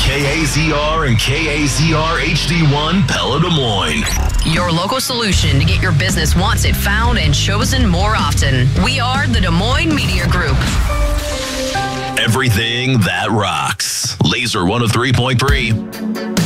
KAZR and KAZR HD1 Pella Des Moines. Your local solution to get your business once it found and chosen more often. We are the Des Moines Media Group. Everything that rocks. Laser 103.3.